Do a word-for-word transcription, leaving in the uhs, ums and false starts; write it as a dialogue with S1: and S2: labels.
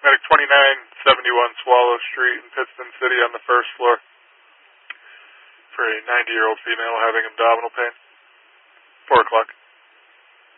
S1: paramedic twenty-nine seventy-one Swallow Street in Pittston City on the first floor for a ninety-year-old female having abdominal pain. four o'clock.